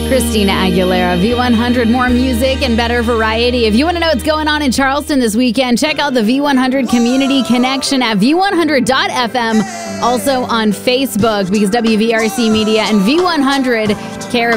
Christina Aguilera, V100, more music and better variety. If you want to know what's going on in Charleston this weekend, check out the V100 Community Connection at V100.fm. Also on Facebook, because WVRC Media and V100 care